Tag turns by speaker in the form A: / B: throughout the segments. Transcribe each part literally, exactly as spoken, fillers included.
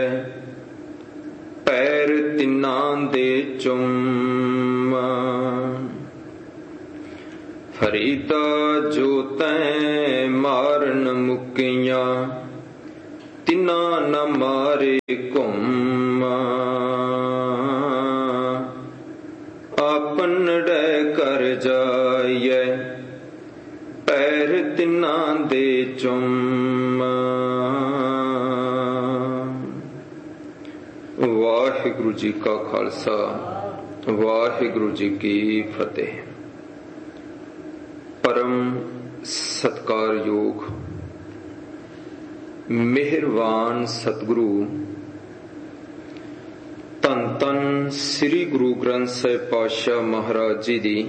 A: ਪੈਰ ਤਿੰਨਾਂ ਦੇ ਚੁੰਮ। ਫਰੀਦਾ ਜੋ ਤੈਂ ਮਾਰਨ ਮੁਕੀਆਂ, ਤਿੰਨਾਂ ਨ ਮਾਰੇ ਘੁੰਮ। ਆਪਨੜੇ ਕਰ ਜਾਈਐ, ਪੈਰ ਤਿੰਨਾਂ ਦੇ ਚੁੰਮ। ਵਾਹਿਗੁਰੂ ਜੀ ਕਾ ਖਾਲਸਾ, ਵਾਹਿਗੁਰੂ ਜੀ ਕੀ ਫਤਿਹ। ਪਰਮ ਸਤਿਕਾਰਯੋਗ ਮਿਹਰਬਾਨ ਸਤਿਗੁਰੂ ਧੰਨ ਧੰਨ ਸ੍ਰੀ ਗੁਰੂ ਗ੍ਰੰਥ ਸਾਹਿਬ ਪਾਤਸ਼ਾਹ ਮਹਾਰਾਜ ਜੀ ਦੀ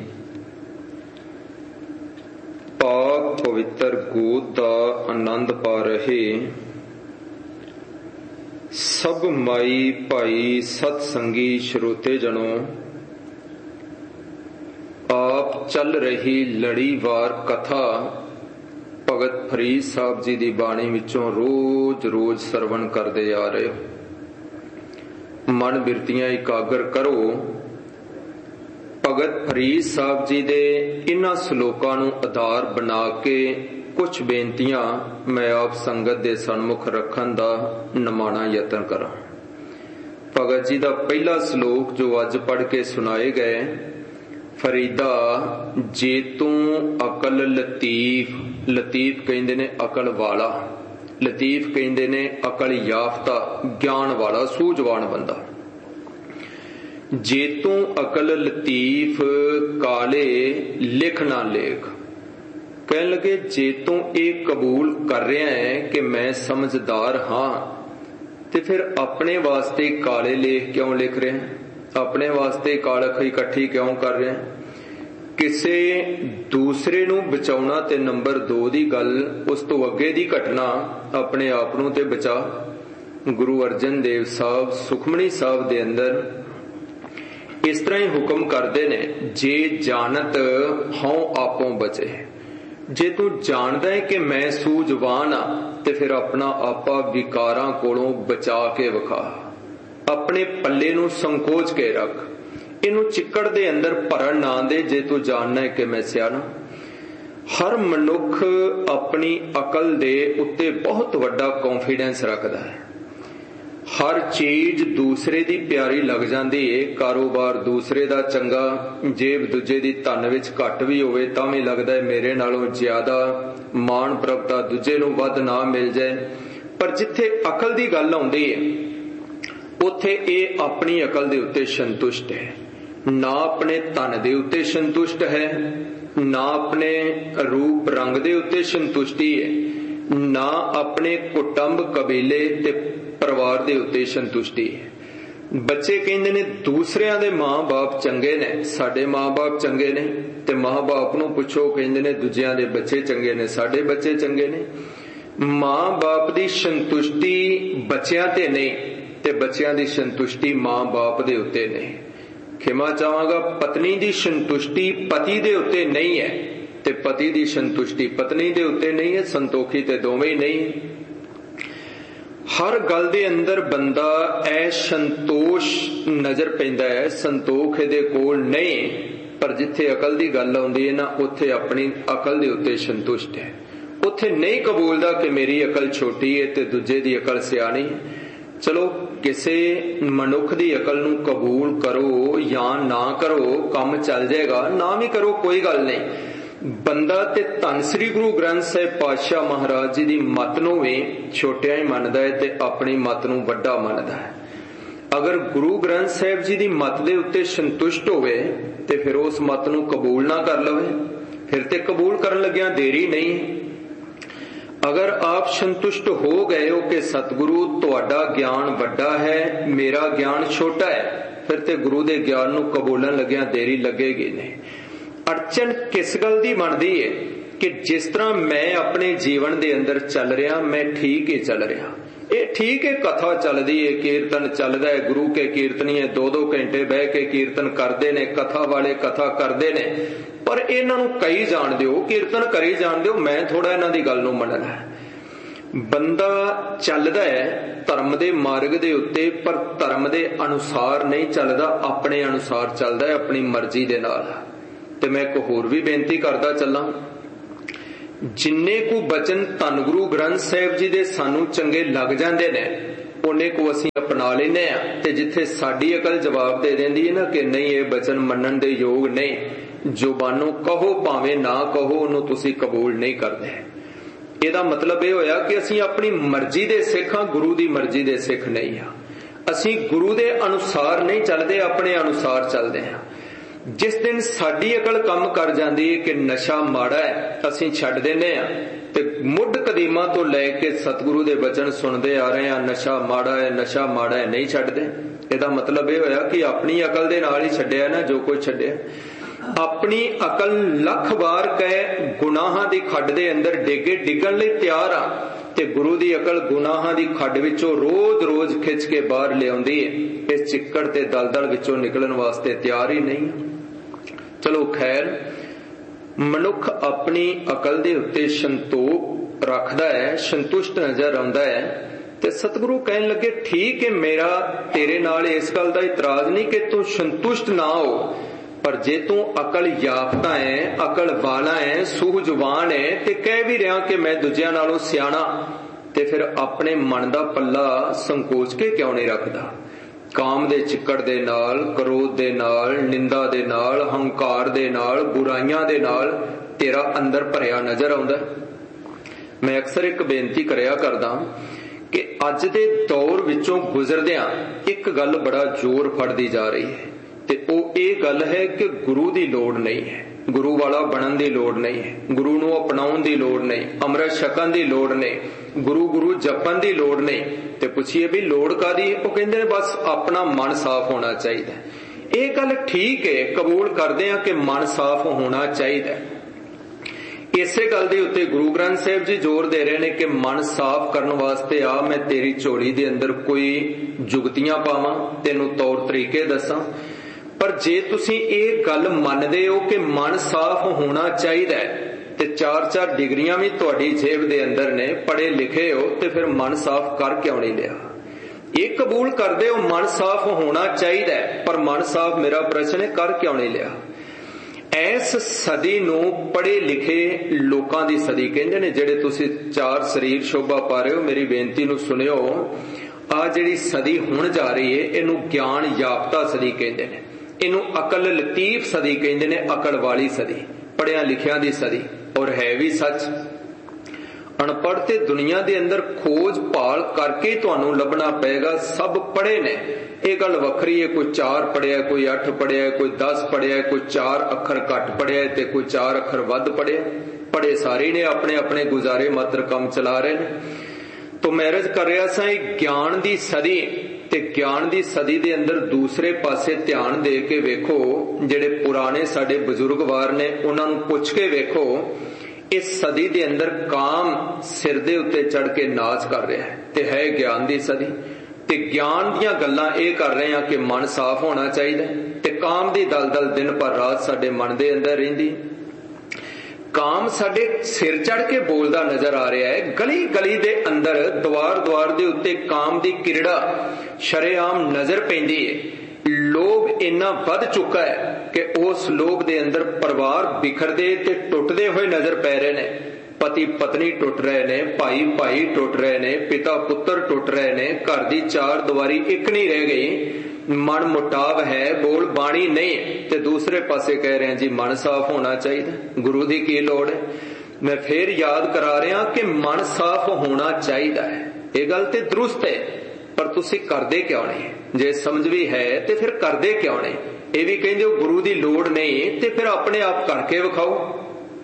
A: ਪਾਕ ਪਵਿੱਤਰ ਗੋਦ ਦਾ ਆਨੰਦ ਪਾ ਰਹੇ ਸਭ ਮਾਈ ਭਾਈ ਸਤ ਸੰਗੀ ਸਰੋਤੇ ਜਨੋ, ਆਪ ਚੱਲ ਰਹੀ ਲੜੀਵਾਰ ਕਥਾ ਭਗਤ ਫਰੀਦ ਸਾਹਿਬ ਜੀ ਦੀ ਬਾਣੀ ਵਿੱਚੋਂ ਰੋਜ਼ ਰੋਜ਼ ਸਰਵਣ ਕਰਦੇ ਆ ਰਹੇ ਹੋ। ਮਨ ਬਿਰਤੀਆਂ ਇਕਾਗਰ ਕਰੋ। ਭਗਤ ਫਰੀਦ ਸਾਹਿਬ ਜੀ ਦੇ ਇਹਨਾਂ ਸ਼ਲੋਕਾਂ ਨੂੰ ਆਧਾਰ ਬਣਾ ਕੇ ਕੁਝ ਬੇਨਤੀਆਂ ਮੈਂ ਆਪ ਸੰਗਤ ਦੇ ਸਨਮੁਖ ਰੱਖਣ ਦਾ ਨਿਮਾਣਾ ਯਤਨ ਕਰਾਂ। ਭਗਤ ਜੀ ਦਾ ਪਹਿਲਾ ਸ਼ਲੋਕ ਜੋ ਅੱਜ ਪੜ੍ਹ ਕੇ ਸੁਣਾਏ ਗਏ, ਫਰੀਦਾ ਜੇ ਤੂੰ ਅਕਲ ਲਤੀਫ, ਲਤੀਫ ਕਹਿੰਦੇ ਨੇ ਅਕਲ ਵਾਲਾ, ਲਤੀਫ ਕਹਿੰਦੇ ਨੇ ਅਕਲ ਯਾਫਤਾ, ਗਿਆਨ ਵਾਲਾ, ਸੂਝਵਾਨ ਬੰਦਾ। ਜੇ ਤੂੰ ਅਕਲ ਲਤੀਫ ਕਾਲੇ ਲਿਖ ਨਾ ਲੇਖ। ਕਹਿਣ ਲੱਗੇ ਜੇ ਤੂੰ ਇਹ ਕਬੂਲ ਕਰ ਰਿਹਾ ਹੈ ਕਿ ਮੈਂ ਸਮਝਦਾਰ ਹਾਂ, ਤੇ ਫਿਰ ਆਪਣੇ ਵਾਸਤੇ ਕਾਲੇ ਲੇਖ ਕਿਉਂ ਲਿਖ ਰਿਹਾ, ਆਪਣੇ ਵਾਸਤੇ ਕਾਲਖ ਇਕੱਠੀ ਕਿਉਂ ਕਰ ਰਿਹਾ। ਕਿਸੇ ਦੂਸਰੇ ਨੂੰ ਬਚਾਉਣਾ ਤੇ ਨੰਬਰ ਦੋ ਦੀ ਗੱਲ, ਉਸ ਤੋਂ ਅੱਗੇ ਦੀ ਘਟਨਾ ਆਪਣੇ ਆਪ ਨੂੰ ਤੇ ਬਚਾ। ਗੁਰੂ ਅਰਜਨ ਦੇਵ ਸਾਹਿਬ ਸੁਖਮਨੀ ਸਾਹਿਬ ਦੇ ਅੰਦਰ ਇਸ ਤਰ੍ਹਾਂ ਹੀ ਹੁਕਮ ਕਰਦੇ ਨੇ, ਜੇ ਜਾਣਤ ਹਉ ਆਪੋਂ ਬਚੇ। ਜੇ ਤੂੰ ਜਾਣਦਾ ਹੈ ਕਿ ਮੈਂ ਸੂਝਵਾਨ ਆ, ਤੇ ਫਿਰ ਆਪਣਾ ਆਪਾ ਵਿਕਾਰਾਂ ਕੋਲੋਂ ਬਚਾ ਕੇ ਵਿਖਾ। ਆਪਣੇ ਪੱਲੇ ਨੂੰ ਸੰਕੋਚ ਕੇ ਰੱਖ, ਇਹਨੂੰ ਚਿੱਕੜ ਦੇ ਅੰਦਰ ਭਰਨ ਨਾ ਦੇ। ਜੇ ਤੂੰ ਜਾਣਨਾ ਹੈ ਕਿ ਮੈਂ ਸਿਆਣਾ। ਹਰ ਮਨੁੱਖ ਆਪਣੀ ਅਕਲ ਦੇ ਉੱਤੇ ਬਹੁਤ ਵੱਡਾ ਕੌਨਫੀਡੈਂਸ ਰੱਖਦਾ ਹੈ। ਹਰ ਚੀਜ਼ ਦੂਸਰੇ ਦੀ ਪਿਆਰੀ ਲੱਗ ਜਾਂਦੀ ਏ। ਕਾਰੋਬਾਰ ਦੂਸਰੇ ਦਾ ਚੰਗਾ, ਜੇਬ ਦੂਜੇ ਦੀ ਧਨ ਵਿੱਚ ਘੱਟ ਵੀ ਹੋਵੇ ਤਾਂ ਵੀ ਲੱਗਦਾ ਹੈ ਮੇਰੇ ਨਾਲੋਂ ਜ਼ਿਆਦਾ। ਮਾਣ ਪ੍ਰਗਟਾ ਦੂਜੇ ਨੂੰ ਵੱਧ ਨਾ ਮਿਲ ਜਾਏ। ਪਰ ਜਿੱਥੇ ਅਕਲ ਦੀ ਗੱਲ ਆਉਂਦੀ ਹੈ, ਉੱਥੇ ਇਹ ਆਪਣੀ ਅਕਲ ਦੇ ਉੱਤੇ ਸੰਤੁਸ਼ਟ ਹੈ, ਨਾ ਆਪਣੇ ਧਨ ਦੇ ਉੱਤੇ ਸੰਤੁਸ਼ਟ ਹੈ, ਨਾ ਆਪਣੇ ਰੂਪ ਰੰਗ ਦੇ ਉੱਤੇ ਸੰਤੁਸ਼ਟੀ ਹੈ, ਨਾ ਆਪਣੇ ਕੁਟੰਬ ਕਬੀਲੇ ਤੇ ਪਰਿਵਾਰ ਦੇ ਉੱਤੇ ਸੰਤੁਸ਼ਟੀ ਹੈ। ਬੱਚੇ ਕਹਿੰਦੇ ਨੇ ਦੂਸਰਿਆਂ ਦੇ ਮਾਂ-ਬਾਪ ਚੰਗੇ ਨੇ, ਸਾਡੇ ਮਾਂ-ਬਾਪ ਚੰਗੇ ਨੇ। ਤੇ ਮਾਂ-ਬਾਪ ਨੂੰ ਪੁੱਛੋ, ਕਹਿੰਦੇ ਨੇ ਦੂਜਿਆਂ ਦੇ ਬੱਚੇ ਚੰਗੇ ਨੇ, ਸਾਡੇ ਬੱਚੇ ਚੰਗੇ ਨੇ। ਮਾਂ-ਬਾਪ ਦੀ ਸੰਤੁਸ਼ਟੀ ਬੱਚਿਆਂ ਤੇ ਨਹੀਂ, ਤੇ ਬੱਚਿਆਂ ਦੀ ਸੰਤੁਸ਼ਟੀ ਮਾਂ-ਬਾਪ ਦੇ ਉੱਤੇ ਨਹੀਂ। ਖਿਮਾ ਚਾਹਾਂਗਾ, ਪਤਨੀ ਦੀ ਸੰਤੁਸ਼ਟੀ ਪਤੀ ਦੇ ਉੱਤੇ ਨਹੀਂ ਹੈ, ਤੇ ਪਤੀ ਦੀ ਸੰਤੁਸ਼ਟੀ ਪਤਨੀ ਦੇ ਉੱਤੇ ਨਹੀਂ ਹੈ। ਸੰਤੋਖੀ ਤੇ ਦੋਵੇਂ ਹੀ ਨਹੀਂ। ਹਰ ਗੱਲ ਦੇ ਅੰਦਰ ਬੰਦਾ ਐ ਸੰਤੋਸ਼ ਨਜ਼ਰ ਪੈਂਦਾ ਹੈ, ਸੰਤੋਖ ਇਹਦੇ ਕੋਲ ਨਹੀਂ। ਪਰ ਜਿੱਥੇ ਅਕਲ ਦੀ ਗੱਲ ਆਉਂਦੀ ਹੈ ਨਾ, ਉੱਥੇ ਆਪਣੀ ਅਕਲ ਦੇ ਉੱਤੇ ਸੰਤੁਸ਼ਟ ਹੈ। ਉੱਥੇ ਨਹੀਂ ਕਬੂਲਦਾ ਕਿ ਮੇਰੀ ਅਕਲ ਛੋਟੀ ਹੈ ਤੇ ਦੂਜੇ ਦੀ ਅਕਲ ਸਿਆਣੀ ਹੈ। ਚਲੋ ਕਿਸੇ ਮਨੁੱਖ ਦੀ ਅਕਲ ਨੂੰ ਕਬੂਲ ਕਰੋ ਜਾਂ ਨਾ ਕਰੋ, ਕੰਮ ਚੱਲ ਜਾਏਗਾ। ਨਾ ਵੀ ਕਰੋ ਕੋਈ ਗੱਲ ਨਹੀਂ। ਬੰਦਾ ਤੇ ਧੰਨ ਸ੍ਰੀ ਗੁਰੂ ਗ੍ਰੰਥ ਸਾਹਿਬ ਪਾਤਸ਼ਾਹ ਮਹਾਰਾਜ ਜੀ ਦੀ ਮੱਤ ਨੂੰ ਵੀ ਛੋਟਿਆ ਹੀ ਮੰਨਦਾ ਹੈ ਤੇ ਆਪਣੀ ਮੱਤ ਨੂੰ ਵੱਡਾ ਮੰਨਦਾ ਹੈ। ਅਗਰ ਗੁਰੂ ਗ੍ਰੰਥ ਸਾਹਿਬ ਜੀ ਦੀ ਮੱਤ ਦੇ ਉੱਤੇ ਸੰਤੁਸ਼ਟ ਹੋਵੇ ਤੇ ਫਿਰ ਉਸ ਮੱਤ ਨੂੰ ਕਬੂਲ ਨਾ ਕਰ ਲਵੇ, ਫਿਰ ਤੇ ਕਬੂਲ ਕਰਨ ਲੱਗਿਆਂ ਦੇਰੀ ਨਹੀਂ। ਅਗਰ ਆਪ ਸੰਤੁਸ਼ਟ ਹੋ ਗਏ ਹੋ ਕਿ ਸਤਿਗੁਰੂ ਤੁਹਾਡਾ ਗਿਆਨ ਵੱਡਾ ਹੈ, ਮੇਰਾ ਗਿਆਨ ਛੋਟਾ ਹੈ, ਫਿਰ ਤੇ ਗੁਰੂ ਦੇ ਗਿਆਨ ਨੂੰ ਕਬੂਲਣ ਲੱਗਿਆਂ ਦੇਰੀ ਲੱਗੇਗੀ ਨਹੀਂ। ਅੜਚਨ ਕਿਸ ਗੱਲ ਦੀ ਬਣਦੀ ਹੈ ਕਿ ਜਿਸ ਤਰ੍ਹਾਂ ਮੈਂ ਆਪਣੇ ਜੀਵਨ ਦੇ ਅੰਦਰ ਚੱਲ ਰਿਹਾ, ਮੈਂ ਠੀਕ ਹੀ ਚੱਲ ਰਿਹਾ। ਇਹ ਠੀਕ ਹੈ, ਕਥਾ ਚੱਲਦੀ ਹੈ, ਕੀਰਤਨ ਚੱਲਦਾ ਹੈ, ਗੁਰੂ ਕੇ ਕੀਰਤਨੀਏ ਦੋ ਦੋ ਘੰਟੇ ਬਹਿ ਕੇ ਕੀਰਤਨ ਕਰਦੇ ਨੇ, ਕਥਾ ਵਾਲੇ ਕਥਾ ਕਰਦੇ ਨੇ। ਪਰ ਇਹਨਾਂ ਨੂੰ ਕਹੀ ਜਾਣ ਦਿਓ, ਕੀਰਤਨ ਕਰੀ ਜਾਣ ਦਿਓ, ਮੈਂ ਥੋੜਾ ਇਹਨਾਂ ਦੀ ਗੱਲ ਨੂੰ ਮੰਨਣਾ ਹੈ। ਬੰਦਾ ਚੱਲਦਾ ਹੈ ਧਰਮ ਦੇ ਮਾਰਗ ਦੇ ਉੱਤੇ, ਪਰ ਧਰਮ ਦੇ ਅਨੁਸਾਰ ਨਹੀਂ ਚੱਲਦਾ, ਆਪਣੇ ਅਨੁਸਾਰ ਚੱਲਦਾ ਹੈ, ਆਪਣੀ ਮਰਜ਼ੀ ਦੇ ਨਾਲ। ਤੇ ਮੈਂ ਇੱਕ ਹੋਰ ਵੀ ਬੇਨਤੀ ਕਰਦਾ ਚੱਲਾਂ, ਜਿੰਨੇ ਕੁ ਬਚਨ ਧੰਨ ਗੁਰੂ ਗ੍ਰੰਥ ਸਾਹਿਬ ਜੀ ਦੇ ਸਾਨੂੰ ਚੰਗੇ ਲੱਗ ਜਾਂਦੇ ਨੇ ਉਹਨੇ ਕੁ ਅਸੀਂ ਅਪਣਾ ਲੈਂਦੇ ਆ, ਤੇ ਜਿੱਥੇ ਸਾਡੀ ਅਕਲ ਜਵਾਬ ਦੇ ਦਿੰਦੀ ਹੈ ਨਾ ਕਿ ਨਹੀਂ ਇਹ ਬਚਨ ਮੰਨਣ ਦੇ ਯੋਗ ਨਹੀਂ, ਜ਼ੁਬਾਨੋਂ ਕਹੋ ਭਾਵੇਂ ਨਾ ਕਹੋ, ਉਹਨੂੰ ਤੁਸੀਂ ਕਬੂਲ ਨਹੀਂ ਕਰਦੇ। ਇਹਦਾ ਮਤਲਬ ਇਹ ਹੋਇਆ ਕਿ ਅਸੀਂ ਆਪਣੀ ਮਰਜ਼ੀ ਦੇ ਸਿੱਖ ਹਾਂ, ਗੁਰੂ ਦੀ ਮਰਜ਼ੀ ਦੇ ਸਿੱਖ ਨਹੀਂ ਹਾਂ। ਅਸੀਂ ਗੁਰੂ ਦੇ ਅਨੁਸਾਰ ਨਹੀਂ ਚੱਲਦੇ, ਆਪਣੇ ਅਨੁਸਾਰ ਚੱਲਦੇ ਹਾਂ। ਜਿਸ ਦਿਨ ਸਾਡੀ ਅਕਲ ਕੰਮ ਕਰ ਜਾਂਦੀ ਹੈ ਕਿ ਨਸ਼ਾ ਮਾੜਾ ਹੈ, ਅਸੀਂ ਛੱਡ ਦਿੰਦੇ ਹਾਂ, ਤੇ ਮੁੱਢ ਕਦੀਮਾਂ ਤੋਂ ਲੈ ਕੇ ਸਤਿਗੁਰੂ ਦੇ ਬਚਨ ਸੁਣਦੇ ਆ ਰਹੇ ਹਾਂ, ਨਸ਼ਾ ਮਾੜਾ ਹੈ, ਨਸ਼ਾ ਮਾੜਾ ਹੈ, ਨਹੀਂ ਛੱਡਦੇ। ਇਹਦਾ ਮਤਲਬ ਇਹ ਹੋਇਆ ਕਿ ਆਪਣੀ ਅਕਲ ਦੇ ਨਾਲ ਹੀ ਛੱਡਿਆ ਨਾ ਜੋ ਕੁਝ ਛੱਡਿਆ। ਆਪਣੀ ਅਕਲ ਲੱਖ ਵਾਰ ਕਹੇ ਗੁਨਾਹਾਂ ਦੀ ਖੱਡ ਦੇ ਅੰਦਰ ਡਿੱਗੇ, ਡਿੱਗਣ ਲਈ ਤਿਆਰ ਆ, ਤੇ ਗੁਰੂ ਦੀ ਅਕਲ ਗੁਨਾਹਾਂ ਦੀ ਖੱਡ ਵਿੱਚੋਂ ਰੋਜ਼ ਰੋਜ਼ ਖਿੱਚ ਕੇ ਬਾਹਰ ਲਿਆਉਂਦੀ ਹੈ। ਇਸ ਚਿੱਕੜ ਤੇ ਦਲਦਲ ਵਿੱਚੋਂ ਨਿਕਲਣ ਵਾਸਤੇ ਤਿਆਰ ਹੀ ਨਹੀਂ। ਚਲੋ ਖੈਰ, ਮਨੁੱਖ ਆਪਣੀ ਅਕਲ ਦੇ ਉੱਤੇ ਸੰਤੋਖ ਰੱਖਦਾ ਹੈ, ਸੰਤੁਸ਼ਟ ਨਜ਼ਰ ਆਉਂਦਾ ਹੈ, ਤੇ ਸਤਿਗੁਰੂ ਕਹਿਣ ਲੱਗੇ ਠੀਕ ਹੈ, ਮੇਰਾ ਤੇਰੇ ਨਾਲ ਇਸ ਗੱਲ ਦਾ ਇਤਰਾਜ਼ ਨਹੀਂ ਕਿ ਤੂੰ ਸੰਤੁਸ਼ਟ ਨਾ ਹੋ, ਪਰ ਜੇ ਤੂੰ ਅਕਲ ਯਾਫਤਾ ਹੈ, ਅਕਲ ਵਾਲਾ ਹੈ, ਸੂਝਵਾਨ ਹੈ, ਤੇ ਕਹਿ ਵੀ ਰਿਹਾ ਕਿ ਮੈਂ ਦੂਜਿਆਂ ਨਾਲੋਂ ਸਿਆਣਾ, ਤੇ ਫਿਰ ਆਪਣੇ ਮਨ ਦਾ ਪੱਲਾ ਸੰਕੋਚ ਕੇ ਕਿਉਂ ਨਹੀਂ ਰੱਖਦਾ? ਕਾਮ ਦੇ ਚਿੱਕੜ ਦੇ ਨਾਲ, ਕ੍ਰੋਧ ਦੇ ਨਾਲ, ਨਿੰਦਾ ਦੇ ਨਾਲ, ਹੰਕਾਰ ਦੇ ਨਾਲ, ਬੁਰਾਈਆਂ ਦੇ ਨਾਲ ਤੇਰਾ ਅੰਦਰ ਭਰਿਆ ਨਜ਼ਰ ਆਉਂਦਾ। ਮੈਂ ਅਕਸਰ ਇੱਕ ਬੇਨਤੀ ਕਰਿਆ ਕਰਦਾ ਕਿ ਅੱਜ ਦੇ ਦੌਰ ਵਿੱਚੋਂ ਗੁਜ਼ਰਦਿਆਂ ਇੱਕ ਗੱਲ ਬੜਾ ਜ਼ੋਰ ਫੜਦੀ ਜਾ ਰਹੀ ਹੈ, ਤੇ ਉਹ ਇਹ ਗੱਲ ਹੈ ਕਿ ਗੁਰੂ ਦੀ ਲੋੜ ਨਹੀਂ ਹੈ, ਗੁਰੂ ਵਾਲਾ ਬਣਨ ਦੀ ਲੋੜ ਨਹੀਂ ਹੈ, ਗੁਰੂ ਨੂੰ ਅਪਣਾਉਣ ਦੀ ਲੋੜ ਨਹੀਂ, ਅੰਮ੍ਰਿਤ ਛਕਣ ਦੀ ਲੋੜ ਨਹੀਂ, ਗੁਰੂ ਗੁਰੂ ਜਪਣ ਦੀ ਲੋੜ ਨਹੀਂ। ਤੇ ਪੁੱਛੀਏ ਵੀ ਲੋੜ ਕਾਦੀ? ਉਹ ਕਹਿੰਦੇ ਨੇ ਬਸ ਆਪਣਾ ਮਨ ਸਾਫ਼ ਹੋਣਾ ਚਾਹੀਦਾ। ਇਹ ਗੱਲ ਠੀਕ ਹੈ, ਕਬੂਲ ਕਰਦੇ ਹਾਂ ਕਿ ਮਨ ਸਾਫ਼ ਹੋਣਾ ਚਾਹੀਦਾ। ਇਸੇ ਗੱਲ ਦੇ ਉੱਤੇ ਗੁਰੂ ਗ੍ਰੰਥ ਸਾਹਿਬ ਜੀ ਜ਼ੋਰ ਦੇ ਰਹੇ ਨੇ ਕਿ ਮਨ ਸਾਫ਼ ਕਰਨ ਵਾਸਤੇ ਆ ਮੈਂ ਤੇਰੀ ਝੋਲੀ ਦੇ ਅੰਦਰ ਕੋਈ ਜੁਗਤੀਆਂ ਪਾਵਾਂ, ਤੈਨੂੰ ਤੌਰ ਤਰੀਕੇ ਦੱਸਾਂ। ਪਰ ਜੇ ਤੁਸੀਂ ਇਹ ਗੱਲ ਮੰਨਦੇ ਹੋ ਕਿ ਮਨ ਸਾਫ਼ ਹੋਣਾ ਚਾਹੀਦਾ ਤੇ ਚਾਰ ਚਾਰ ਡਿਗਰੀਆਂ ਵੀ ਤੁਹਾਡੀ ਜੇਬ ਦੇ ਅੰਦਰ ਨੇ, ਪੜ੍ਹੇ ਲਿਖੇ ਹੋ, ਤੇ ਫਿਰ ਮਨ ਸਾਫ਼ ਕਰ ਕਿਉਂ ਨਹੀਂ ਲਿਆ? ਇਹ ਕਬੂਲ ਕਰਦੇ ਹੋ ਮਨ ਸਾਫ਼ ਹੋਣਾ ਚਾਹੀਦਾ, ਪਰ ਮਨ ਸਾਫ਼ ਮੇਰਾ ਪ੍ਰਸ਼ਨ ਹੈ ਕਰ ਕਿਉਂ ਨਹੀਂ ਲਿਆ? ਇਸ ਸਦੀ ਨੂੰ ਪੜ੍ਹੇ ਲਿਖੇ ਲੋਕਾਂ ਦੀ ਸਦੀ ਕਹਿੰਦੇ ਨੇ। ਜਿਹੜੇ ਤੁਸੀਂ ਚਾਰ ਸਰੀਰ ਸ਼ੋਭਾ ਪਾ ਰਹੇ ਹੋ, ਮੇਰੀ ਬੇਨਤੀ ਨੂੰ ਸੁਣਿਓ। ਆ ਜਿਹੜੀ ਸਦੀ ਹੁਣ ਜਾ ਰਹੀ ਹੈ ਇਹਨੂੰ ਗਿਆਨ ਯਾਫਤਾ ਸਦੀ ਕਹਿੰਦੇ ਨੇ, ਇਹਨੂੰ ਅਕਲ ਲਤੀਫ ਸਦੀ ਕਹਿੰਦੇ ਨੇ, ਅਕਲ ਵਾਲੀ ਸਦੀ, ਪੜ੍ਹਿਆਂ ਲਿਖਿਆਂ ਦੀ ਸਦੀ। ਔਰ ਹੈ ਵੀ ਸੱਚ। ਅਨਪੜ੍ਹ ਤੇ ਦੁਨੀਆ ਦੇ ਅੰਦਰ ਖੋਜ ਭਾਲ ਕਰਕੇ ਤੁਹਾਨੂੰ ਲੱਭਣਾ ਪਏਗਾ। ਸਭ ਪੜ੍ਹੇ ਨੇ, ਇਹ ਗੱਲ ਵੱਖਰੀ ਹੈ। ਕੋਈ ਚਾਰ ਪੜ੍ਹਿਆ, ਕੋਈ ਅੱਠ ਪੜ੍ਹਿਆ, ਕੋਈ ਦਸ ਪੜ੍ਹਿਆ, ਕੋਈ ਚਾਰ ਅੱਖਰ ਘੱਟ ਪੜ੍ਹਿਆ ਤੇ ਕੋਈ ਚਾਰ ਅੱਖਰ ਵੱਧ ਪੜ੍ਹਿਆ। ਪੜ੍ਹੇ ਸਾਰੇ ਨੇ, ਆਪਣੇ ਆਪਣੇ ਗੁਜ਼ਾਰੇ ਮਾਤਰ ਕੰਮ ਚਲਾ ਰਹੇ ਨੇ। ਤੋਂ ਮੈਰਿਜ ਕਰ ਰਿਹਾ ਸਾਂ ਇਹ ਗਿਆਨ ਦੀ ਸਦੀ, ਤੇ ਗਿਆਨ ਦੀ ਸਦੀ ਦੇ ਅੰਦਰ ਦੂਸਰੇ ਪਾਸੇ ਧਿਆਨ ਦੇ ਕੇ ਵੇਖੋ, ਜਿਹੜੇ ਪੁਰਾਣੇ ਸਾਡੇ ਬਜ਼ੁਰਗਵਾਰ ਨੇ ਉਹਨਾਂ ਨੂੰ ਪੁੱਛ ਕੇ ਵੇਖੋ। ਇਸ ਸਦੀ ਦੇ ਅੰਦਰ ਕਾਮ ਸਿਰ ਦੇ ਉੱਤੇ ਚੜ ਕੇ ਨਾਚ ਕਰ ਰਿਹਾ ਹੈ, ਤੇ ਹੈ ਗਿਆਨ ਦੀ ਸਦੀ। ਤੇ ਗਿਆਨ ਦੀਆਂ ਗੱਲਾਂ ਇਹ ਕਰ ਰਹੇ ਹਾਂ ਕਿ ਮਨ ਸਾਫ਼ ਹੋਣਾ ਚਾਹੀਦਾ, ਤੇ ਕਾਮ ਦੀ ਦਲਦਲ ਦਿਨ ਪਰ ਰਾਤ ਸਾਡੇ ਮਨ ਦੇ ਅੰਦਰ ਰਹਿੰਦੀ। ਕਾਮ ਸਾਡੇ ਸਿਰ ਚੜ ਕੇ ਬੋਲਦਾ ਨਜ਼ਰ ਆ ਰਿਹਾ ਹੈ। ਗਲੀ ਗਲੀ ਦੇ ਅੰਦਰ, ਦੁਆਰ ਦੁਆਰ ਦੇ ਉੱਤੇ ਕਾਮ ਦੀ ਕਿਰੜਾ ਸ਼ਰੇਆਮ ਨਜ਼ਰ ਪੈਂਦੀ ਹੈ। ਲੋਭ ਇੰਨਾ ਵੱਧ ਚੁੱਕਾ ਹੈ ਕਿ ਉਸ ਲੋਭ ਦੇ ਅੰਦਰ ਪਰਿਵਾਰ ਬਿਖਰਦੇ ਤੇ ਟੁੱਟਦੇ ਹੋਏ ਨਜ਼ਰ ਪੈ ਰਹੇ ਨੇ। ਪਤੀ ਪਤਨੀ ਟੁੱਟ ਰਹੇ ਨੇ, ਭਾਈ ਭਾਈ ਟੁੱਟ ਰਹੇ ਨੇ, ਪਿਤਾ ਪੁੱਤਰ ਟੁੱਟ ਰਹੇ ਨੇ, ਘਰ ਦੀ ਚਾਰ ਦੀਵਾਰੀ ਇੱਕ ਨਹੀਂ ਰਹਿ ਗਈ। ਮਨ ਮੁਟਾਵ ਹੈ, ਬੋਲ ਬਾਣੀ ਨਹੀਂ, ਤੇ ਦੂਸਰੇ ਪਾਸੇ ਕਹਿ ਰਹੇ ਜੀ ਮਨ ਸਾਫ਼ ਹੋਣਾ ਚਾਹੀਦਾ। ਗੁਰੂ ਦੀ ਕੀ ਲੋੜ ਹੈ? ਮੈਂ ਫੇਰ ਯਾਦ ਕਰਾ ਰਿਹਾ ਕਿ ਮਨ ਸਾਫ਼ ਹੋਣਾ ਚਾਹੀਦਾ ਹੈ। ਇਹ ਗੱਲ ਤੇ ਦਰੁਸਤ ਹੈ, ਪਰ ਤੁਸੀਂ ਕਰਦੇ ਕਿਉਂ ਨਹੀਂ? ਜੇ ਸਮਝ ਵੀ ਹੈ ਤੇ ਫਿਰ ਕਰਦੇ ਕਿਉਂ ਨਹੀਂ? ਇਹ ਵੀ ਕਹਿੰਦੇ ਹੋ ਗੁਰੂ ਦੀ ਲੋੜ ਨਹੀਂ, ਤੇ ਫਿਰ ਆਪਣੇ ਆਪ ਕਰਕੇ ਵਿਖਾਓ।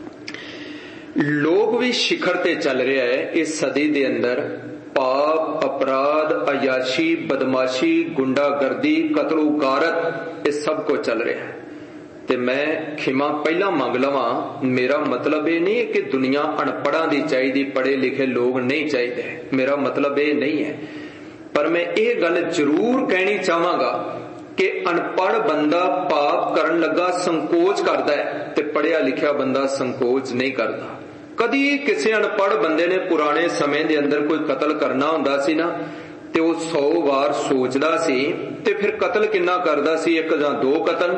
A: ਲੋਕ ਵੀ ਸਿਖਰ ਤੇ ਚੱਲ ਰਿਹਾ ਹੈ ਇਸ ਸਦੀ ਦੇ ਅੰਦਰ। ਪਾਪ, ਅਪਰਾਧ, ਅਯਾਸ਼ੀ, ਬਦਮਾਸ਼ੀ, ਗੁੰਡਾਗਰਦੀ, ਕਤਲੋ ਗਾਰਤ, ਇਹ ਸਭ ਕੁਝ ਚੱਲ ਰਿਹਾ ਹੈ। ਤੇ ਮੈਂ ਖਿਮਾ ਪਹਿਲਾਂ ਮੰਗ ਲਵਾਂ, ਮੇਰਾ ਮਤਲਬ ਇਹ ਨਹੀਂ ਹੈ ਕਿ ਦੁਨੀਆ ਅਨਪੜ੍ਹਾਂ ਦੀ ਚਾਹੀਦੀ, ਪੜ੍ਹੇ ਲਿਖੇ ਲੋਕ ਨਹੀਂ ਚਾਹੀਦੇ, ਮੇਰਾ ਮਤਲਬ ਇਹ ਨਹੀਂ ਹੈ। ਪਰ ਮੈਂ ਇਹ ਗੱਲ ਜ਼ਰੂਰ ਕਹਿਣੀ ਚਾਹਾਂਗਾ ਕਿ ਅਨਪੜ੍ਹ ਬੰਦਾ ਪਾਪ ਕਰਨ ਲੱਗਾ ਸੰਕੋਚ ਕਰਦਾ ਹੈ, ਤੇ ਪੜ੍ਹਿਆ ਲਿਖਿਆ ਬੰਦਾ ਸੰਕੋਚ ਨਹੀਂ ਕਰਦਾ। कदी किसी अनपढ़ बंदे ने पुराने समय के अंदर कोई कतल करना हुंदा सी ना ते वो सौ वार सोचदा सी ते फिर कतल किन्ना करदा सी, एक जां दो कतल।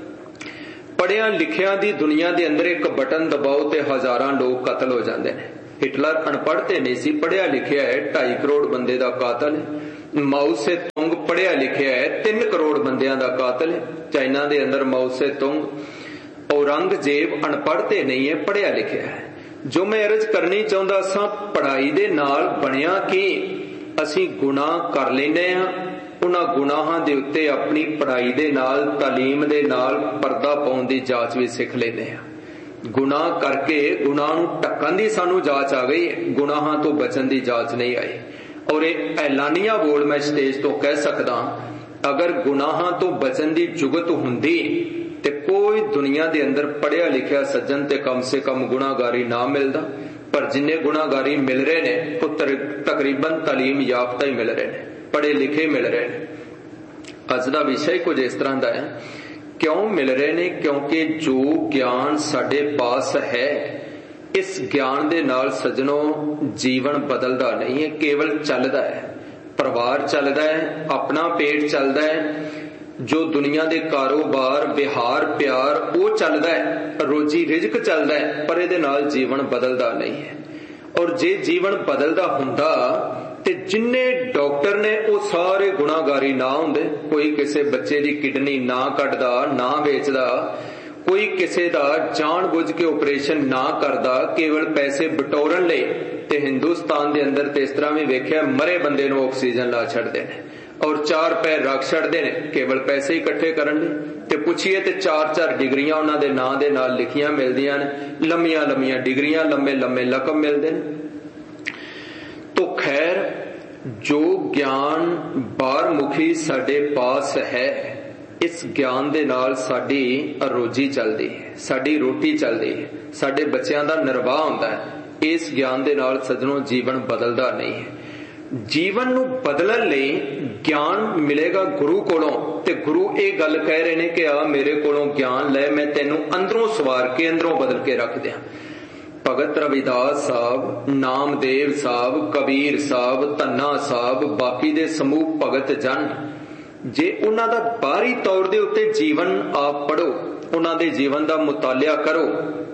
A: पढ़िया लिखिया दी दुनिया के अंदर एक बटन दबाओ ते हजारां लोग कतल हो जाते हैं। हिटलर अनपढ़ ते नहीं सी, पढ़िया लिखिया है, ढाई करोड़ बंदे का कातल है। माओ से तुंग पढ़िया लिखिया है, तीन करोड़ बंदियां का कातल है। चाइना के अंदर माओ से तुंग। औरंगजेब अनपढ़ ते नहीं है, पढ़िया लिखिया है। जो मैं अर्ज करनी चाहता सा, पढ़ाई दे नाल बनिया कि असी गुनाह कर लेने आ, उन्हां गुनाहां दे उत्ते अपनी पढ़ाई दे नाल, तालीम दे नाल पर्दा पाउण दी जाच भी सिख लेने आ। गुनाह करके गुनाह नूं ढकण दी सानू जाच आ गई, गुनाहां तो बचन दी जाच नहीं आई। और ये ऐलानिया बोल मैं स्टेज तो कह सकदा, अगर गुनाहां तो बचन दी जुगत हुंदी ते कोई दुनिया दे अंदर पढ़िया लिखिया सज्जन ते कम से कम गुनाहगारी ना मिलदा। पर जिन्ने गुनाहगारी मिल रहे ने वो तकरीबन तालीम याफ्ता ही मिल रहे ने, पढ़े लिखे मिल रहे ने। अज दा विषय कुछ इस तरह का है। क्यों मिल रहे ने? क्योंकि जो ज्ञान साडे पास है, इस ज्ञान दे नाल सज्जनों जीवन बदलदा नहीं है, केवल चलदा है। परिवार चलदा है, अपना पेट चलदा है, जो दुनिया दे कारोबार विहार प्यार वो चलदा है, रोजी रिजक चलदा है, पर इहदे नाल जीवन बदलदा नहीं है। और जे जीवन बदलदा हुंदा ते जिन्ने डॉक्टर ने वो सारे गुनाहगारी ना हुंदे। कोई किसी बच्चे दी किडनी ना कटदा, ना बेचदा, कोई किसी दा जान बुझ के ऑपरेशन ना करदा केवल पैसे बटोरन लई। ते हिंदुस्तान दे अंदर ते इस तरह भी वेख्या, मरे बंदे नूं ऑक्सीजन ला छड्डदे ने और चार पैर रख छड्डदे ने केवल पैसे इकट्ठे करन लई। ते पुछिए ते चार चार डिग्रियां उन्हां दे नां दे नाल लिखियां मिलदियां ने, लंमियां लंमियां डिग्रियां, लंबे लंबे लकब मिलदे ने। तो खैर, जो ज्ञान बारमुखी साडे पास है, इस ज्ञान दे नाल साडी रोजी चलदी है, साडी रोटी चलदी है, साडे बच्चों का निर्वाह हुंदा है। इस ज्ञान दे नाल सज्जनों जीवन बदलदा नहीं है। जीवन नूं बदलण लई ज्ञान मिलेगा गुरु कोलों, ते गुरु ये गल कह रहे ने कि आ मेरे कोलों ज्ञान लै, मैं तैनूं अंदरों सवार के अंदरों बदल के रख दियां। भगत रविदास साहब, नामदेव साहब, कबीर साहब, धन्ना साहब, बाकी दे समूह भगत जन, जे उन्हां दा बाहरी तौर दे उत्ते जीवन आप पढ़ो, उन्हां दे जीवन दा मुतालिया करो,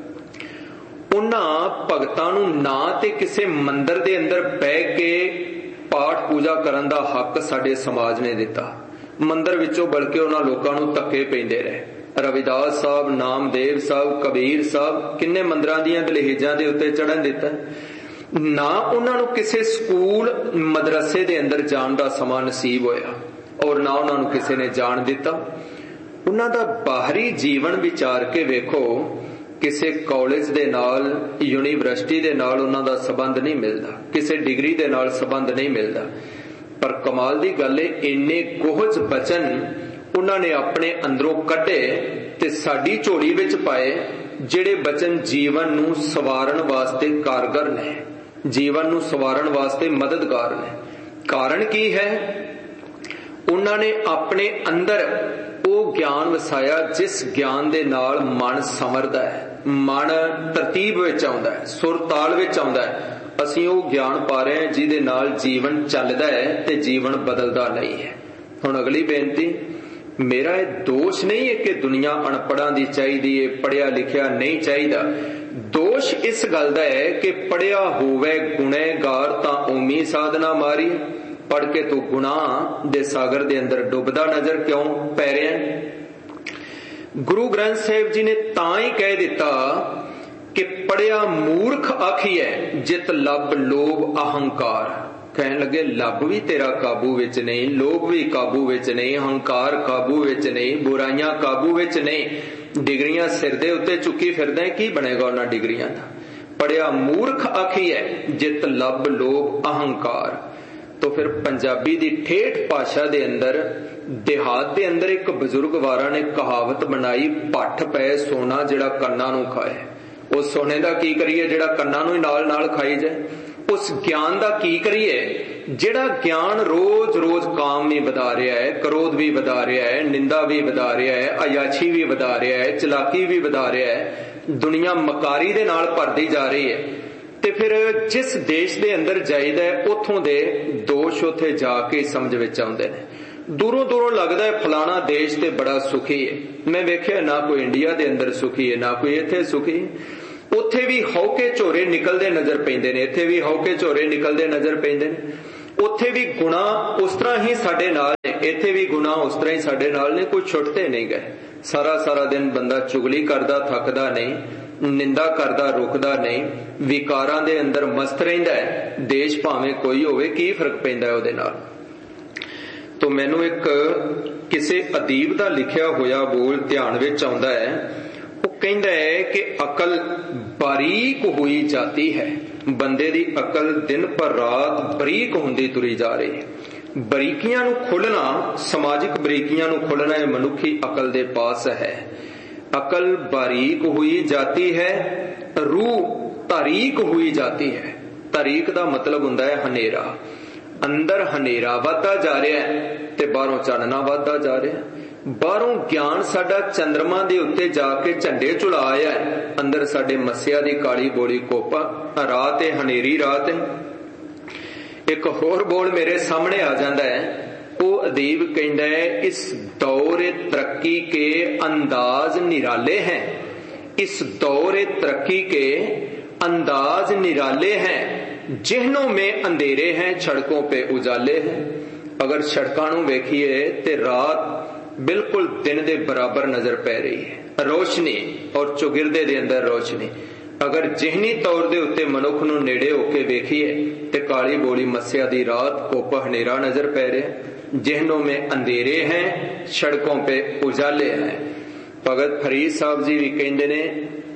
A: उन्हां भगतां नूं ना ते किसी मंदिर दे अंदर बह के पाठ पूजा करन दा हक साडे समाज ने दिता। मंदिर विचों बल्कि उन्हां लोकां नूं धक्के पैंदे रहे। रविदास साहब, नामदेव साहब, कबीर साहब किन्ने मंदिरां दीयां दलहेजां दे उत्ते चढ़न दिता। ना उन्हां नूं किसी स्कूल मदरसे दे अंदर जाण दा समा नसीब होया और ना उन्हां नूं किसी ने जाण दिता। उन्हां दा बाहरी जीवन विचार के वेखो, किसी कॉलेज दे नाल, यूनिवर्सिटी दे नाल उन्हां दा संबंध नहीं मिलदा, किसी डिग्री दे नाल संबंध नहीं मिलदा। पर कमाल दी गल है, इन्ने गोहज बचन उन्हां ने अपने अंदरों कढे ते साडी झोली विच पाए, जिहड़े बचन जीवन नूं सवारण वास्ते कारगर ने, जीवन नूं सवारण वास्ते मददगार ने। कारण की है? उन्हां ने अपने अंदर वो ज्ञान वसाया जिस ज्ञान दे नाल मन समरदा है, मन तरतीब विच आउंदा है, सुर ताल विच आउंदा है। असीं वो ज्ञान पा रहे हैं जिहदे नाल जीवन चलदा है ते जीवन बदलदा नहीं है। हुण अगली बेनती, मेरा ये दोष नहीं है कि दुनिया अनपढ़ां दी चाहिदी है, पढ़िया लिखिया नहीं चाहिदा। दोष इस गल दा है कि पढ़िया होवे गुनहगार तां ओमी साधना मारी, पढ़ के तू गुनाह दे सागर दे अंदर डुबदा नजर क्यों पै रहा है? गुरु ग्रंथ साहिब जी ने तां ही कह दिता कि पढ़िया मूर्ख आखिए जित लब लोभ अहंकार। कहने लगे लब भी तेरा काबू विच नहीं, लोभ भी काबू विच नहीं, अहंकार काबू विच नहीं, बुराइयां काबू विच नहीं, डिग्रियां सिर दे उत्ते चुकी फिरदा है, की बनेगा उन्हां डिग्रियां दा? पढ़िया मूर्ख आखिए जित लब लोभ अहंकार। तो फिर पंजाबी दी ठेठ भाषा दे अंदर, देहात दे अंदर एक बजुर्ग वारा ने कहावत बनाई, पठ पै सोना जिहड़ा कन्ना नूं खाए। उस सोने दा की करिए जिहड़ा कन्ना नूं नाल नाल खाई जाए? उस ज्ञान दा की करिए जिहड़ा ज्ञान रोज रोज काम भी वधा रहा है, क्रोध भी वधा रहा है, निंदा भी वधा रहा है, अयाशी भी वधा रहा है, चलाकी भी वधा रहा है। दुनिया मकारी दे नाल भरदी जा रही है। ते फिर जिस देश दे अंदर जाईदा है उत्थों दे दोष उत्थे जाके समझ विच आउंदे ने। दूरों दूरों लगदा है फलाना देश ते बड़ा सुखी है, मैं वेखिया ना कोई इंडिया दे अंदर सुखी है ना कोई इत्थे सुखी है। उत्थे भी हौके झोरे निकलदे नजर पैंदे ने, इत्थे भी हौके झोरे निकलदे नजर पैंदे ने। उत्थे भी गुना उस तरह ही साडे नाल ने, इत्थे भी गुना उस तरह ही साडे नाल ने, कोई छुटते नहीं गए। सारा सारा दिन बंदा चुगली करदा थकदा नहीं, निंदा करदा रुकदा नहीं, विकारां दे अंदर मस्त रहिंदा है। देश भावें कोई होवे, की फर्क पैंदा है उहदे नाल। तो मैनू एक किसी अदीब दा लिखिया होया बोल ध्यान विच आउंदा है। वो कहंदा है कि अकल बारीक हुई जाती है, बंदे दी अकल दिन पर रात बरीक हुंदी तुरी जा रही है। बरीकियां नू खोलना, समाजिक बरीकियां नू खोलना है मनुखी अकल दे पास है। अकल बारीक हुई जाती है, रूह तारीक हुई जाती है। तारीक दा मतलब हुंदा है हनेरा। अंदर हनेरा वधदा जा रहा है ते बाहरों चानना वधदा जा रहा है। बाहरों ज्ञान साडा चंद्रमा दे उत्ते जाके झंडे झुला आया है, अंदर साडे मस्या दी काली बोली कोपा, रात है हनेरी रात है। एक होर बोल मेरे सामने आ जाता है। वो अदीब कहता है इस दौर तरक्की के अंदाज निराले हैं, इस दौर तरक्की के अंदाज निराले हैं, जिहनों में अंधेरे हैं सड़कों पे उजाले हैं। अगर सड़कों नूं वेखिए ते रात बिल्कुल दिन दे बराबर नजर पै रही है, रोशनी और चौगिरदे दे अंदर रोशनी। अगर जिहनी तौर दे उत्ते मनुख नूं नेड़े होके वेखिए ते काली बोली मस्या दी रात कोप हनेरा नजर पै रहा। जिहनों में अंधेरे हैं सड़कों पे उजाले हैं। भगत फरीद साहब जी भी कहंदे ने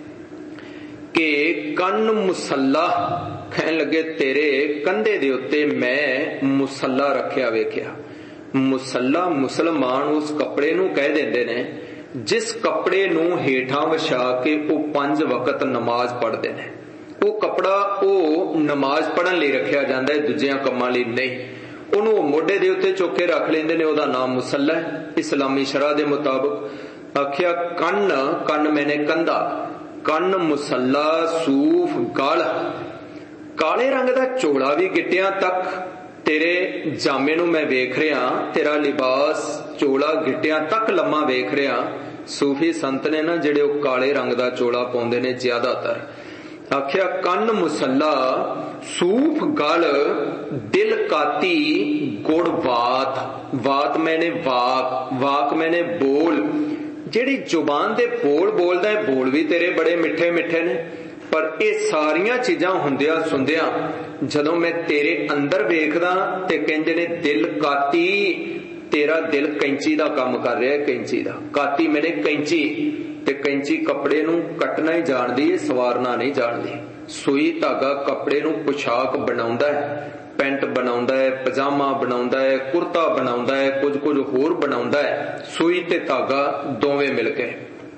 A: कि कन मुसल्ला, कहन लगे तेरे कंधे दे उत्ते मैं मुसल्ला रखिया वेखिया। मुसल्ला मुसलमान उस कपड़े नूं कह देंदे ने जिस कपड़े नूं हेठां विछा के वो पंज वक्त नमाज पढ़ते हैं। वो कपड़ा वो नमाज पढ़न लई रखिया जांदा है, दूजियां कम्मां लई नहीं। ਉਹਨੂੰ ਮੋਢੇ ਦੇ ਉੱਤੇ ਚੁੱਕ ਕੇ ਰੱਖ ਲੈਂਦੇ ਨੇ, ਉਹਦਾ ਨਾਮ ਮੁਸੱਲਾ ਹੈ ਇਸਲਾਮੀ ਸ਼ਰਾ ਦੇ ਮੁਤਾਬਕ। ਆਖਿਆ ਕੰਨ, ਕੰਨ ਮੈਨੇ ਕੰਧਾ, ਕੰਨ ਮੁਸੱਲਾ ਸੂਫ ਗਲ, ਕਾਲੇ ਰੰਗ ਦਾ ਝੋਲਾ ਵੀ ਗਿੱਟਿਆਂ ਤੱਕ, ਤੇਰੇ ਜਾਮੇ ਨੂੰ ਮੈਂ ਵੇਖ ਰਿਹਾ, ਤੇਰਾ ਲਿਬਾਸ ਝੋਲਾ ਗਿੱਟਿਆਂ ਤੱਕ ਲੰਮਾ ਵੇਖ ਰਿਹਾ। ਸੂਫੀ ਸੰਤ ਨੇ ਨਾ ਜਿਹੜੇ ਉਹ ਕਾਲੇ ਰੰਗ ਦਾ ਝੋਲਾ ਪਾਉਂਦੇ ਨੇ ਜ਼ਿਆਦਾਤਰ। आख्या कन मुसल्ला सूफ गल दिल काती गुड़ वात, वात मैंने वाक, वाक मैंने बोल। जेड़ी जुबान दे बोल बोलदा है, बोल भी तेरे बड़े मिठे मिठे ने, पर ये सारियां चीजां हुंदियां सुंदियां जदों मैं तेरे अंदर वेखदा ते कहंदे ने दिल काती, तेरा दिल कैंची दा काम कर रहा है, कैंची दा। काती मैंने कैंची, ते कैंची कपड़े नूं कटना ही जानदी है, सवारना नहीं जानदी। सुई धागा कपड़े नूं पोशाक बनाउंदा है, पैंट बनाउंदा है, पजामा बनाउंदा है, कुर्ता बनाउंदा है, कुछ कुछ होर बनाउंदा है। सुई ते धागा दोवें मिल के,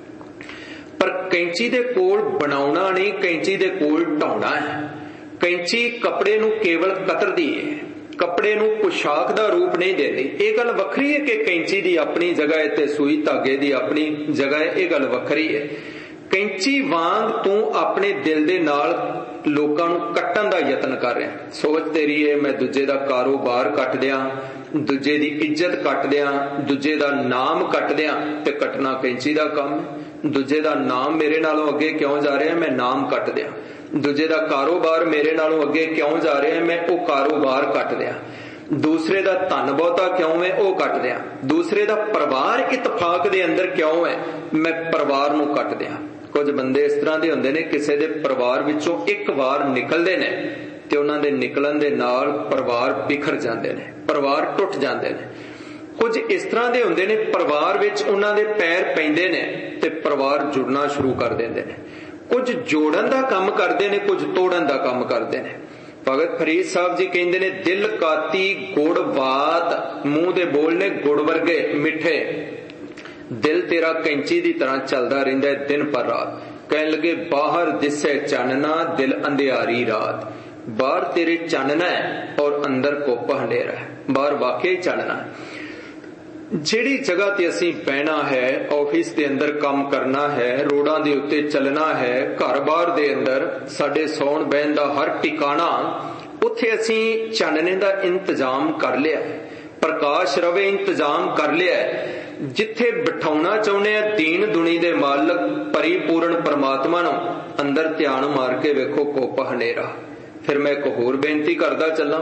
A: पर कैंची दे कोल बनाउणा नहीं, कैंची दे कोल ढाउणा है। कैंची कपड़े नूं केवल कतरदी है, कपड़े नूं पोशाक दा रूप नहीं देती। यह गल वखरी है कि कैंची दी अपनी जगह है ते सुई धागे दी अपनी जगह है, यह गल वखरी है। कैंची वांग तू अपने दिल दे नाल लोकां नूं कट्टण दा यतन कर रहा। सोच तेरी है मैं दूजे दा कारोबार कट दियां, दूजे दी इज्जत कट दियां, दूजे दा नाम कट दियां, ते कटना कैंची दा काम है। दूजे दा नाम मेरे नालों अगे क्यों जा रहा है, मैं नाम कट दियां। दूजे दा कारोबार मेरे नालों अगे क्यों जा रहा है, मैं वो कारोबार कट दियां। दूसरे दा धन बहुता क्यों है, वो कट दियां। दूसरे दा परिवार इतफाक दे अंदर क्यों है, मैं परिवार नूं कट दियां। कुछ बंदे इस तरह दे हुंदे ने, किसी दे परिवार विचों एक वार निकलदे ने ते उन्हां दे निकलण दे नाल परिवार बिखर जांदे ने, परिवार टुट जांदे ने। कुछ इस तरह दे हुंदे ने, परिवार विच उन्हां दे पैर पैंदे ने ते परिवार जुड़ना शुरू कर दिंदे ने। कुछ जोड़न दा काम करदे ने, कुछ तोड़न दा काम करदे ने। भगत फरीद साहब जी कहंदे ने दिल काती गुड़ वात, मुंह दे बोल ने गुड़ वर्गे मिठे, दिल तेरा कैंची दी तरह चलदा रहिंदा है दिन पर रात। कहन लगे बाहर दिसे चानना, दिल अंधियारी रात। बाहर तेरे चानना है और अंदर कोपा हनेरा है। बाहर वाकई चानना है। ਜਿਹੜੀ ਜਗ੍ਹਾ ਤੇ ਅਸੀਂ ਬਹਿਣਾ ਹੈ, ਆਫਿਸ ਦੇ ਅੰਦਰ ਕੰਮ ਕਰਨਾ ਹੈ, ਰੋਡਾਂ ਦੇ ਉੱਤੇ ਚੱਲਣਾ ਹੈ, ਘਰ-ਬਾਰ ਦੇ ਅੰਦਰ ਸਾਡੇ ਸੌਣ ਬਹਿਣ ਦਾ ਹਰ ਟਿਕਾਣਾ, ਉੱਥੇ ਅਸੀਂ ਚਾਨਣੇ ਦਾ ਇੰਤਜ਼ਾਮ ਕਰ ਲਿਆ, ਪ੍ਰਕਾਸ਼ ਰਵੇ ਇੰਤਜ਼ਾਮ ਕਰ ਲਿਆ। ਜਿੱਥੇ ਬਿਠਾਉਣਾ ਚਾਹੁੰਦੇ ਆ ਦੀਨ ਦੁਨੀ ਦੇ ਮਾਲਕ ਪਰਿਪੂਰਨ ਪਰਮਾਤਮਾ ਨੂੰ, ਅੰਦਰ ਧਿਆਨ ਮਾਰ ਕੇ ਵੇਖੋ ਕੁੱਪ ਹਨੇਰਾ। ਫਿਰ ਮੈਂ ਇੱਕ ਹੋਰ ਬੇਨਤੀ ਕਰਦਾ ਚੱਲਾਂ,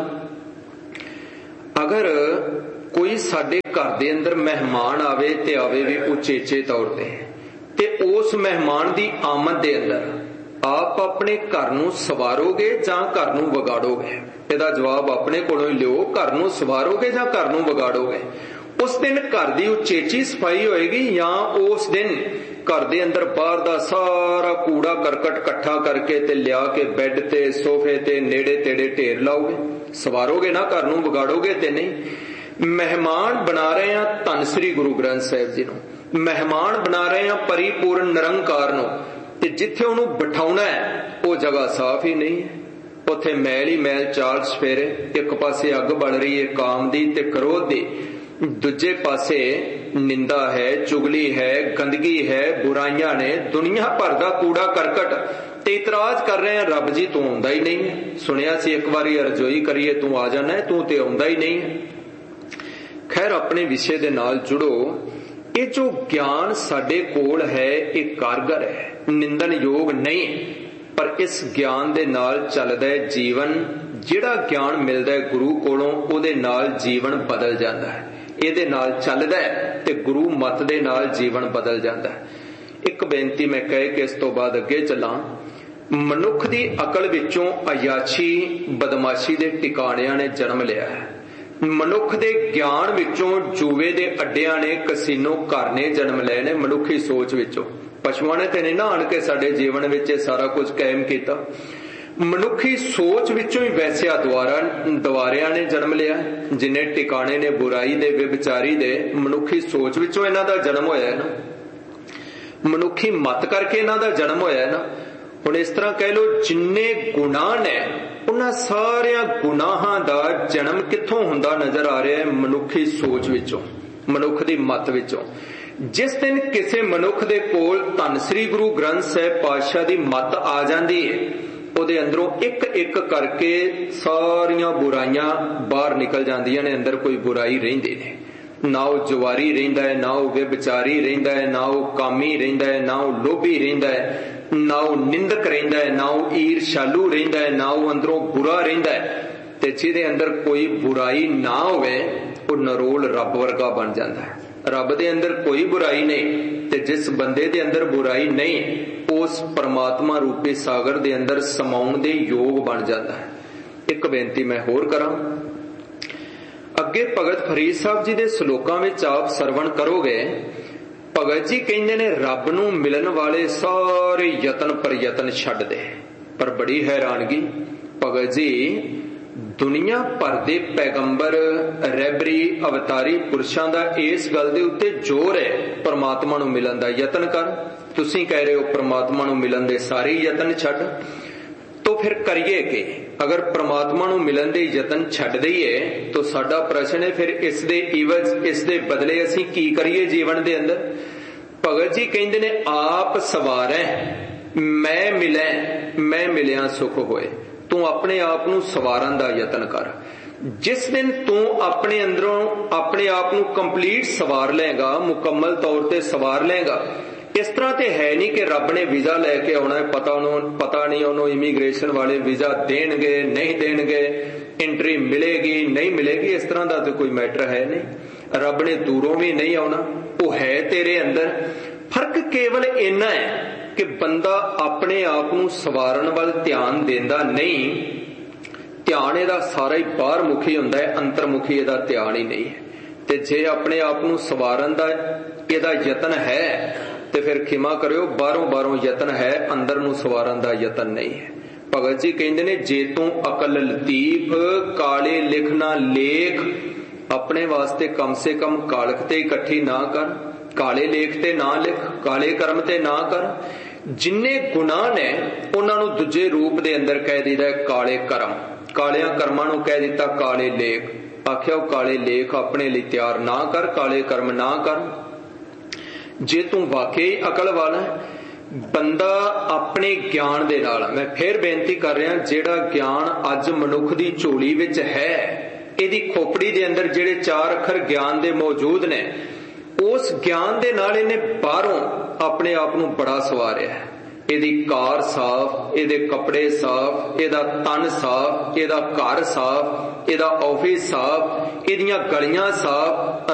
A: ਅਗਰ ਕੋਈ ਸਾਡੇ ਘਰ ਦੇ ਅੰਦਰ ਮਹਿਮਾਨ ਆਵੇ ਤੇ ਆਵੇ ਵੀ ਉਚੇਚੇ ਤੌਰ ਤੇ, ਤੇ ਉਸ ਮਹਿਮਾਨ ਦੀ ਆਮਦ ਦੇ ਅੰਦਰ ਆਪ ਆਪਣੇ ਘਰ ਨੂੰ ਸਵਾਰੋਗੇ ਜਾਂ ਘਰ ਨੂੰ ਵਿਗਾੜੋਗੇ? ਇਹਦਾ ਜਵਾਬ ਆਪਣੇ ਕੋਲੋਂ ਹੀ ਲਿਓ। ਘਰ ਨੂੰ ਸਵਾਰੋਗੇ ਜਾਂ ਘਰ ਨੂੰ ਵਿਗਾੜੋਗੇ? ਉਸ ਦਿਨ ਘਰ ਦੀ ਉਚੇਚੀ ਸਫਾਈ ਹੋਏਗੀ ਜਾਂ ਉਸ ਦਿਨ ਘਰ ਦੇ ਅੰਦਰ ਬਾਹਰ ਦਾ ਸਾਰਾ ਕੂੜਾ ਕਰਕਟ ਇਕੱਠਾ ਕਰਕੇ ਤੇ ਲਿਆ ਕੇ ਬੈੱਡ ਤੇ ਸੋਫੇ ਤੇ ਨੇੜੇ ਤੇੜੇ ਢੇਰ ਲਾਓਗੇ? ਸਵਾਰੋਗੇ ਨਾ, ਘਰ ਨੂੰ ਵਿਗਾੜੋਗੇ ਤੇ ਨਹੀਂ। ਮਹਿਮਾਨ ਬਣਾ ਰਹੇ ਆ ਧੰਨ ਸ੍ਰੀ ਗੁਰੂ ਗ੍ਰੰਥ ਸਾਹਿਬ ਜੀ ਨੂੰ, ਮਹਿਮਾਨ ਬਣਾ ਰਹੇ ਆ ਪਰਿਪੂਰਨ ਨਿਰੰਕਾਰ ਨੂੰ, ਤੇ ਜਿੱਥੇ ਉਹਨੂੰ ਬਿਠਾਉਣਾ ਹੈ ਉਹ ਜਗ੍ਹਾ ਸਾਫ਼ ਹੀ ਨਹੀਂ ਹੈ। ਉੱਥੇ ਮੈਲ ਹੀ ਮੈਲ, ਚਾਲ ਸਫੇਰੇ। ਇੱਕ ਪਾਸੇ ਅੱਗ ਬਲ ਰਹੀ ਹੈ ਕਾਮ ਦੀ ਤੇ ਕ੍ਰੋਧ ਦੀ, ਦੂਜੇ ਪਾਸੇ ਨਿੰਦਾ ਹੈ, ਚੁਗਲੀ ਹੈ, ਗੰਦਗੀ ਹੈ, ਬੁਰਾਈਆਂ ਨੇ, ਦੁਨੀਆ ਭਰ ਦਾ ਕੂੜਾ ਕਰਕਟ, ਤੇ ਇਤਰਾਜ਼ ਕਰ ਰਹੇ ਆ ਰੱਬ ਜੀ ਤੂੰ ਆਉਂਦਾ ਹੀ ਨਹੀਂ ਹੈ। ਸੁਣਿਆ ਸੀ ਇੱਕ ਵਾਰੀ ਅਰਜ਼ੋਈ ਕਰੀਏ ਤੂੰ ਆ ਜਾਣਾ, ਤੂੰ ਤੇ ਆਉਂਦਾ ਹੀ ਨਹੀਂ ਹੈ। ਖੈਰ, ਆਪਣੇ ਵਿਸ਼ੇ ਦੇ ਨਾਲ ਜੁੜੋ। ਇਹ ਜੋ ਗਿਆਨ ਸਾਡੇ ਕੋਲ ਹੈ ਇਹ ਕਾਰਗਰ ਹੈ, ਨਿੰਦਣਯੋਗ ਨਹੀਂ, ਪਰ ਇਸ ਗਿਆਨ ਦੇ ਨਾਲ ਚੱਲਦਾ ਹੈ ਜੀਵਨ। ਜਿਹੜਾ ਗਿਆਨ ਮਿਲਦਾ ਹੈ ਗੁਰੂ ਕੋਲੋਂ, ਉਹਦੇ ਨਾਲ ਜੀਵਨ ਬਦਲ ਜਾਂਦਾ ਹੈ। ਇਹਦੇ ਨਾਲ ਚੱਲਦਾ ਹੈ ਤੇ ਗੁਰੂ ਮਤ ਦੇ ਨਾਲ ਜੀਵਨ ਬਦਲ ਜਾਂਦਾ ਹੈ। ਇੱਕ ਬੇਨਤੀ ਮੈਂ ਕਹਿ ਕੇ ਇਸ ਤੋਂ ਬਾਅਦ ਅੱਗੇ ਚੱਲਾਂ। ਮਨੁੱਖ ਦੀ ਅਕਲ ਵਿੱਚੋਂ ਅਯਾਸ਼ੀ ਬਦਮਾਸ਼ੀ ਦੇ ਟਿਕਾਣਿਆਂ ਨੇ ਜਨਮ ਲਿਆ ਹੈ। ਮਨੁੱਖ ਦੇ ਗਿਆਨ ਵਿੱਚੋਂ ਜੂਏ ਦੇ ਅੱਡਿਆਂ ਨੇ, ਕਸੀਨੋ ਘਰ ਨੇ ਜਨਮ ਲਏ ਨੇ। ਮਨੁੱਖੀ ਸੋਚ ਵਿੱਚੋਂ, ਪਸ਼ੂਆਂ ਨੇ ਤੇ ਨਹੀਂ ਨਾ ਆਣ ਕੇ ਸਾਡੇ ਜੀਵਨ ਵਿੱਚ ਇਹ ਸਾਰਾ ਕੁਝ ਕਾਇਮ ਕੀਤਾ। ਮਨੁੱਖੀ ਸੋਚ ਵਿੱਚੋਂ ਹੀ ਵੈਸਿਆ ਦੁਆਰਾ ਦੁਆਰਿਆਂ ਨੇ ਜਨਮ ਲਿਆ। ਜਿੰਨੇ ਟਿਕਾਣੇ ਨੇ ਬੁਰਾਈ ਦੇ, ਵਿਭਚਾਰੀ ਦੇ, ਮਨੁੱਖੀ ਸੋਚ ਵਿੱਚੋਂ ਇਹਨਾਂ ਦਾ ਜਨਮ ਹੋਇਆ ਹੈ ਨਾ। ਮਨੁੱਖੀ ਮਤ ਕਰਕੇ ਇਹਨਾਂ ਦਾ ਜਨਮ ਹੋਇਆ ਹੈ ਨਾ। ਹੁਣ ਇਸ ਤਰ੍ਹਾਂ ਕਹਿ ਲਓ, ਜਿੰਨੇ ਗੁਨਾਹ ਨੇ ਉਹਨਾਂ ਸਾਰਿਆਂ ਗੁਨਾਹਾਂ ਦਾ ਜਨਮ ਕਿੱਥੋਂ ਹੁੰਦਾ ਨਜ਼ਰ ਆ ਰਿਹਾ ਹੈ? ਮਨੁੱਖੀ ਸੋਚ ਵਿੱਚੋਂ, ਮਨੁੱਖ ਦੀ ਮਤ ਵਿੱਚੋਂ। ਜਿਸ ਦਿਨ ਕਿਸੇ ਮਨੁੱਖ ਦੇ ਕੋਲ ਧੰਨ ਸ੍ਰੀ ਗੁਰੂ ਗ੍ਰੰਥ ਸਾਹਿਬ ਪਾਤਸ਼ਾਹ ਦੀ ਮਤ ਆ ਜਾਂਦੀ ਹੈ, ਉਹਦੇ ਅੰਦਰੋਂ ਇੱਕ ਇੱਕ ਕਰਕੇ ਸਾਰੀਆਂ ਬੁਰਾਈਆਂ ਬਾਹਰ ਨਿਕਲ ਜਾਂਦੀਆਂ ਨੇ। ਅੰਦਰ ਕੋਈ ਬੁਰਾਈ ਰਹਿੰਦੀ ਨਹੀਂ। ਨਾ ਉਹ ਜੁਆਰੀ ਰਹਿੰਦਾ ਹੈ, ਨਾ ਉਹ ਵਿਭਚਾਰੀ ਰਹਿੰਦਾ ਹੈ, ਨਾ ਉਹ ਕਾਮੀ ਰਹਿੰਦਾ ਹੈ, ਨਾ ਉਹ ਲੋਭੀ ਰਹਿੰਦਾ ਹੈ, ਨਾ ਉਹ ਨਿੰਦਕ ਰਹਿੰਦਾ ਹੈ, ਨਾ ਉਹ ਈਰਸ਼ਾਲੂ ਰਹਿੰਦਾ ਹੈ, ਨਾ ਉਹ ਅੰਦਰੋਂ ਬੁਰਾ ਰਹਿੰਦਾ ਹੈ। ਤੇ ਜਿਹਦੇ ਅੰਦਰ ਕੋਈ ਬੁਰਾਈ ਨਾ ਹੋਵੇ ਉਹ ਨਰੋਲ ਰੱਬ ਵਰਗਾ ਬਣ ਜਾਂਦਾ ਹੈ। ਰੱਬ ਦੇ ਅੰਦਰ ਕੋਈ ਬੁਰਾਈ ਨਹੀਂ, ਤੇ ਜਿਸ ਬੰਦੇ ਦੇ ਅੰਦਰ ਬੁਰਾਈ ਨਹੀਂ ਉਸ ਪਰਮਾਤਮਾ ਰੂਪੀ ਸਾਗਰ ਦੇ ਅੰਦਰ ਸਮਾਉਣ ਦੇ ਯੋਗ ਬਣ ਜਾਂਦਾ ਹੈ। ਇੱਕ ਬੇਨਤੀ ਮੈਂ ਹੋਰ ਕਰਾਂ। ਅੱਗੇ ਭਗਤ ਫਰੀਦ ਸਾਹਿਬ ਜੀ ਦੇ ਸ਼ਲੋਕਾਂ ਵਿੱਚ ਆਪ ਸਰਵਣ ਕਰੋਗੇ। ਭਗਤ ਜੀ ਕਹਿੰਦੇ ਨੇ ਰੱਬ ਨੂੰ ਮਿਲਣ ਵਾਲੇ ਸਾਰੇ ਯਤਨ ਪ੍ਰਯਤਨ ਛੱਡ ਦੇ। ਪਰ ਬੜੀ ਹੈਰਾਨਗੀ, ਭਗਤ ਜੀ ਦੁਨੀਆ ਭਰ ਦੇ ਪੈਗੰਬਰ, ਰਹਿਬਰੀ, ਅਵਤਾਰੀ ਪੁਰਸ਼ਾਂ ਦਾ ਇਸ ਗੱਲ ਦੇ ਉੱਤੇ ਜ਼ੋਰ ਹੈ ਪਰਮਾਤਮਾ ਨੂੰ ਮਿਲਣ ਦਾ ਯਤਨ ਕਰ। ਤੁਸੀਂ ਕਹਿ ਰਹੇ ਹੋ ਪਰਮਾਤਮਾ ਨੂੰ ਮਿਲਣ ਦੇ ਸਾਰੇ ਯਤਨ ਛੱਡ, तो फिर करिए कि अगर परमात्मा नूं मिलन दे यतन छड्ड दईए तो साडा प्रश्न है फिर इस दे इवज इस दे बदले असीं की करिए जीवन दे अंदर। भगत जी कहंदे ने आप सवारै मैं मिलै मैं मिलिया सुख होए। तू अपने आप नूं सवारन दा यतन कर। जिस दिन तू अपने अंदरों अपने आप नूं कंप्लीट सवार लेगा, मुकम्मल तौर ते सवार लेगा। इस तरह ते है नहीं कि रब ने वीजा लैके आना है, पता उन्होंने पता नहीं उन्होंने इमीग्रेशन वाले वीजा देणगे नहीं देणगे, एंट्री मिलेगी नहीं मिलेगी, इस तरह का तो कोई मैटर है नहीं। रब ने दूरों भी नहीं आना, वो है तेरे अंदर। फर्क केवल इन्ना है कि बंदा अपने आप नूं सवारन वाल ध्यान देंदा नहीं। ध्यान इहदा सारा ही बाहर मुखी हुंदा है, अंतरमुखी इहदा ध्यान ही नहीं है। ते जे अपने आप नूं सवारन दा इहदा यतन है ते फिर खिमा करियो बाहरों बाहरों यतन है, अंदर नूं सवारन दा यतन नहीं है। भगत जी कहंदे ने जे तू अकल लतीफ काले लिखना लेख, अपने वास्ते कम से कम कालख ते इकट्ठी ना कर, काले लेख ते ना लिख, काले कर्म ते ना कर। जिन्ने गुनाह ने उन्हां नूं दूजे रूप दे अंदर कह दीदा है काले कर्म, कालियां कर्मां नूं कह दिता काले लेख। आख्या काले लेख अपने लिए तैयार ना कर, काले कर्म ना कर। जे तू वाकई अकल वाला बंदा अपने ज्ञान दे नाल, मैं फिर बेनती कर रहा, जेड़ा ज्ञान अज मनुख दी झोली विच है, इहदी खोपड़ी दे अंदर जेड़े चार अखर ज्ञान दे मौजूद ने, उस ज्ञान दे नाल इहने बाहरों अपने आप नूं बड़ा सवारिया है। इहदी कार साफ, इहदे कपड़े साफ, इहदा तन साफ, इहदा घर साफ, इहदा ऑफिस साफ, इहदियां गलियां साफ,